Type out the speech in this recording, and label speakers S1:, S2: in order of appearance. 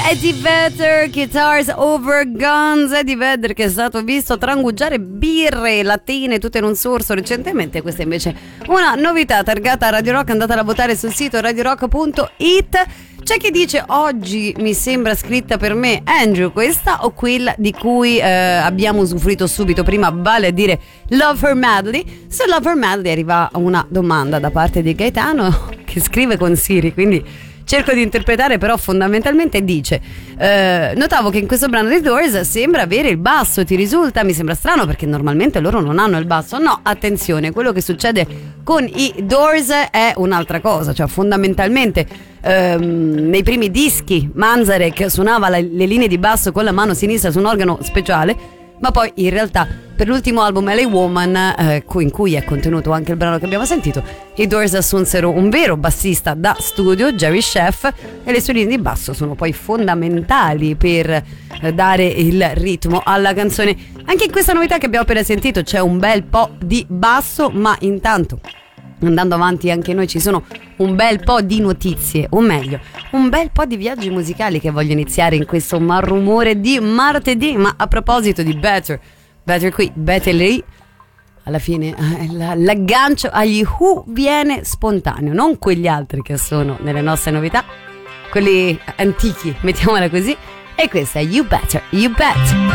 S1: Eddie Vedder, Guitars Over Guns. Eddie Vedder che è stato visto trangugiare birre latine tutte in un sorso recentemente. Questa è invece una novità targata a Radio Rock. Andatela a votare sul sito radiorock.it. C'è chi dice oggi mi sembra scritta per me. Andrew, questa o quella di cui abbiamo usufruito subito prima, vale a dire Love Her Madly? Su Love Her Madly arriva una domanda da parte di Gaetano che scrive con Siri, quindi cerco di interpretare, però fondamentalmente dice notavo che in questo brano dei Doors sembra avere il basso, ti risulta? Mi sembra strano perché normalmente loro non hanno il basso. No, attenzione, quello che succede con i Doors è un'altra cosa, cioè fondamentalmente nei primi dischi Manzarek suonava le linee di basso con la mano sinistra su un organo speciale, ma poi in realtà per l'ultimo album LA Woman, in cui è contenuto anche il brano che abbiamo sentito, i Doors assunsero un vero bassista da studio, Jerry Scheff, e le sue linee di basso sono poi fondamentali per dare il ritmo alla canzone. Anche in questa novità che abbiamo appena sentito c'è un bel po' di basso, ma intanto andando avanti anche noi ci sono un bel po' di notizie, o meglio un bel po' di viaggi musicali che voglio iniziare in questo malrumore di martedì. Ma a proposito di Better qui, Better lì, alla fine l'aggancio agli Who viene spontaneo, non quegli altri che sono nelle nostre novità, quelli antichi, mettiamola così. E questa è You Better, You Bet.